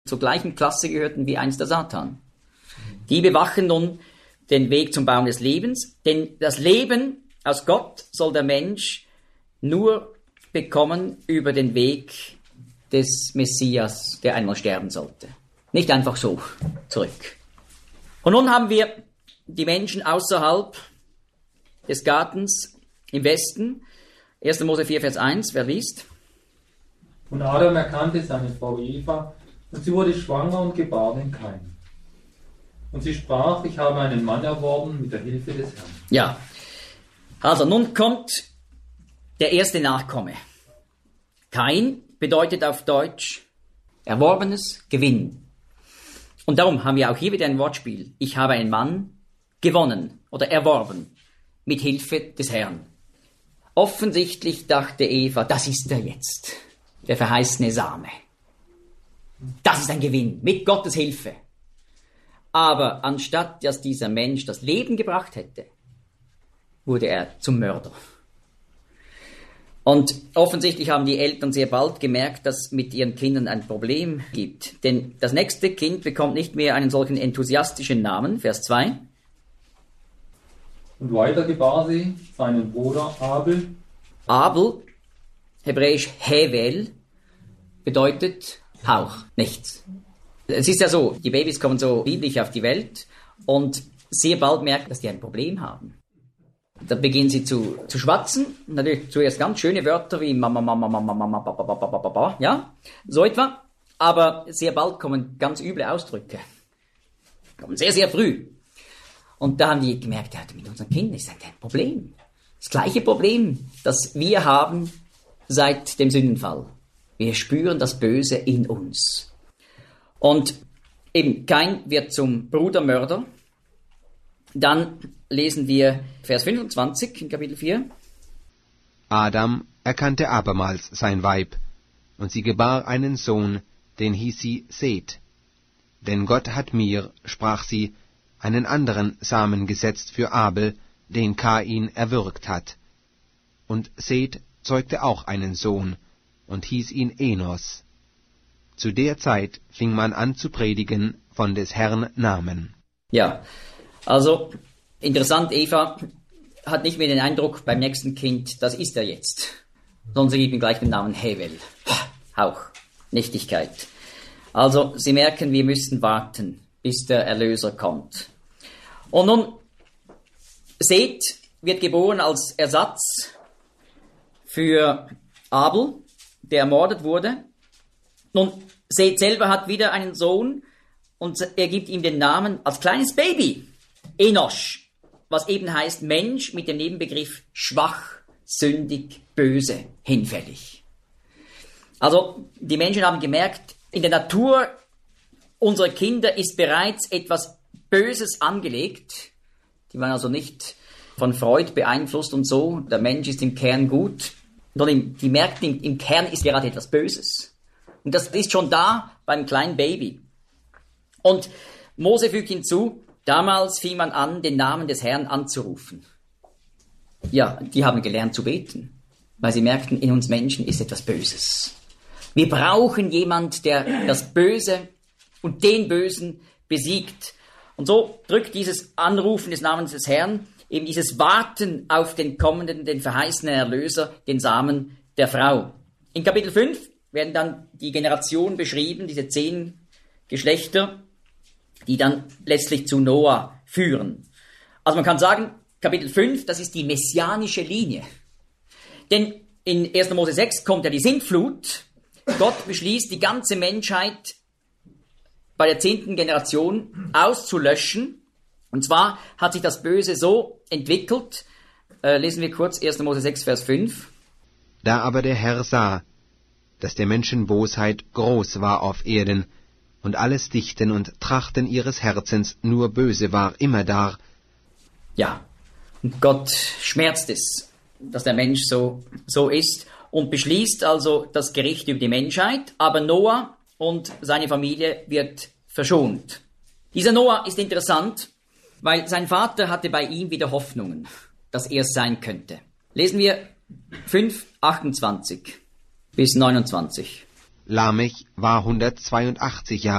zur gleichen Klasse gehörten wie einst der Satan. Die bewachen nun den Weg zum Baum des Lebens, denn das Leben aus Gott soll der Mensch nur bekommen über den Weg des Messias, der einmal sterben sollte. Nicht einfach so zurück. Und nun haben wir die Menschen außerhalb des Gartens im Westen. 1. Mose 4, Vers 1, wer liest? Und Adam erkannte seine Frau Eva, und sie wurde schwanger und gebar den Kain. Und sie sprach, ich habe einen Mann erworben mit der Hilfe des Herrn. Ja, also nun kommt der erste Nachkomme. Kain bedeutet auf Deutsch erworbenes Gewinn. Und darum haben wir auch hier wieder ein Wortspiel. Ich habe einen Mann gewonnen oder erworben mit Hilfe des Herrn. Offensichtlich dachte Eva, das ist er jetzt, der verheißene Same. Das ist ein Gewinn, mit Gottes Hilfe. Aber anstatt dass dieser Mensch das Leben gebracht hätte, wurde er zum Mörder. Und offensichtlich haben die Eltern sehr bald gemerkt, dass mit ihren Kindern ein Problem gibt. Denn das nächste Kind bekommt nicht mehr einen solchen enthusiastischen Namen, Vers 2. Und weiter gebar sie seinen Bruder Abel. Abel, hebräisch Hevel, bedeutet Hauch, nichts. Es ist ja so, die Babys kommen so lieblich auf die Welt und sehr bald merken, dass die ein Problem haben. Da beginnen sie zu schwatzen, natürlich zuerst ganz schöne Wörter wie Mama, Mama, Mama, Mama, Papa, Papa, Papa, Papa, ja, so etwa. Aber sehr bald kommen ganz üble Ausdrücke. Kommen sehr, sehr früh. Und da haben die gemerkt, ja, mit unseren Kindern ist ein Problem. Das gleiche Problem, das wir haben seit dem Sündenfall. Wir spüren das Böse in uns. Und eben Kain wird zum Brudermörder. Dann lesen wir Vers 25 in Kapitel 4. Adam erkannte abermals sein Weib, und sie gebar einen Sohn, den hieß sie Seth. Denn Gott hat mir, sprach sie, einen anderen Samen gesetzt für Abel, den Kain erwürgt hat. Und Seth zeugte auch einen Sohn, und hieß ihn Enos. Zu der Zeit fing man an zu predigen von des Herrn Namen. Ja, also interessant, Eva hat nicht mehr den Eindruck beim nächsten Kind, das ist er jetzt, sondern sie gibt ihm gleich den Namen Hevel. Hauch, Nichtigkeit. Also sie merken, wir müssen warten, bis der Erlöser kommt. Und nun, Seth wird geboren als Ersatz für Abel, der ermordet wurde. Nun, Seth selber hat wieder einen Sohn und er gibt ihm den Namen als kleines Baby Enosch, was eben heißt Mensch mit dem Nebenbegriff schwach, sündig, böse, hinfällig. Also die Menschen haben gemerkt, in der Natur unserer Kinder ist bereits etwas Böses angelegt. Die waren also nicht von Freud beeinflusst und so. Der Mensch ist im Kern gut. Sondern die merkten, im Kern ist gerade etwas Böses. Und das ist schon da beim kleinen Baby. Und Mose fügt hinzu, damals fing man an, den Namen des Herrn anzurufen. Ja, die haben gelernt zu beten, weil sie merkten, in uns Menschen ist etwas Böses. Wir brauchen jemand, der das Böse und den Bösen besiegt. Und so drückt dieses Anrufen des Namens des Herrn, eben dieses Warten auf den kommenden, den verheißenen Erlöser, den Samen der Frau. In Kapitel 5 werden dann die Generationen beschrieben, diese 10 Geschlechter, die dann letztlich zu Noah führen. Also man kann sagen, Kapitel 5, das ist die messianische Linie. Denn in 1. Mose 6 kommt ja die Sintflut. Gott beschließt, die ganze Menschheit bei der 10. Generation auszulöschen. Und zwar hat sich das Böse so entwickelt, lesen wir kurz 1. Mose 6, Vers 5. Da aber der Herr sah, dass der Menschen Bosheit groß war auf Erden, und alles Dichten und Trachten ihres Herzens nur böse war immerdar. Ja, und Gott schmerzt es, dass der Mensch so ist und beschließt also das Gericht über die Menschheit, aber Noah und seine Familie wird verschont. Dieser Noah ist interessant, weil sein Vater hatte bei ihm wieder Hoffnungen, dass er es sein könnte. Lesen wir 5, 28 bis 29. Lamech war 182 Jahre